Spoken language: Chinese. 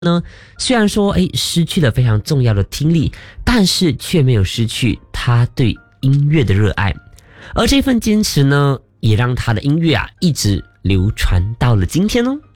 呢，虽然说失去了非常重要的听力，但是却没有失去他对音乐的热爱，而这份坚持呢，也让他的音乐一直流传到了今天哦。